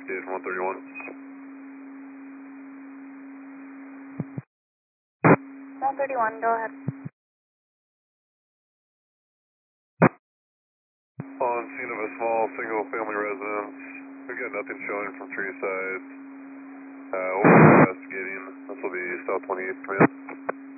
Station 131. 131, go ahead. On scene of a small single family residence. We've got nothing showing from three sides. We'll be investigating. This will be South 28th Command.